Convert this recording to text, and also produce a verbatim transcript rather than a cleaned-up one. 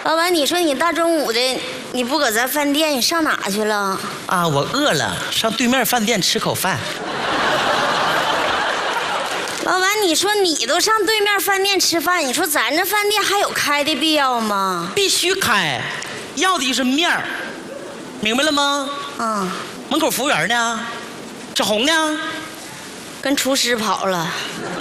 老板，你说你大中午的你不搁咱饭店，你上哪去了？ 啊，我饿了，上对面饭店吃口饭。 老板，你说你都上对面饭店吃饭，你说咱这饭店还有开的必要吗？ 必须开，要的就是面儿，明白了吗？ 嗯。 门口服务员呢？小红呢？ 跟厨师跑了。